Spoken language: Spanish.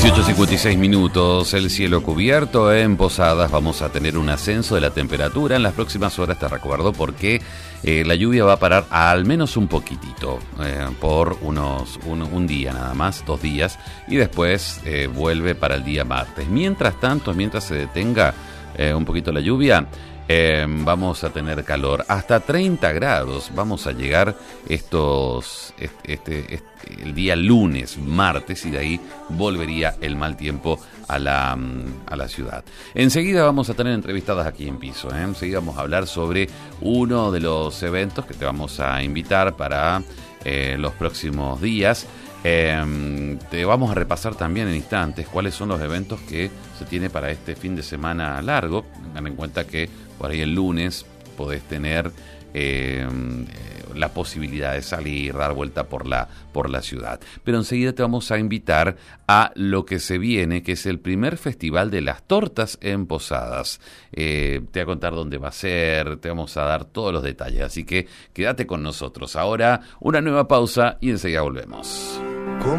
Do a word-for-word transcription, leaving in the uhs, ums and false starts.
dieciocho cincuenta y seis minutos, el cielo cubierto en Posadas. Vamos a tener un ascenso de la temperatura en las próximas horas, te recuerdo, porque eh, la lluvia va a parar a al menos un poquitito, eh, por unos un, un día nada más, dos días, y después eh, vuelve para el día martes. Mientras tanto, mientras se detenga eh, un poquito la lluvia, Eh, vamos a tener calor hasta treinta grados. Vamos a llegar estos este, este, este, el día lunes, martes, y de ahí volvería el mal tiempo a la, a la ciudad. Enseguida vamos a tener entrevistadas aquí en piso, ¿eh? Enseguida vamos a hablar sobre uno de los eventos que te vamos a invitar para eh, los próximos días. Eh, te vamos a repasar también en instantes cuáles son los eventos que se tiene para este fin de semana largo. Tengan en cuenta que por ahí el lunes podés tener eh, la posibilidad de salir, dar vuelta por la, por la ciudad. Pero enseguida te vamos a invitar a lo que se viene, que es el primer festival de las tortas en Posadas. Eh, te voy a contar dónde va a ser, te vamos a dar todos los detalles. Así que quédate con nosotros. Ahora una nueva pausa y enseguida volvemos.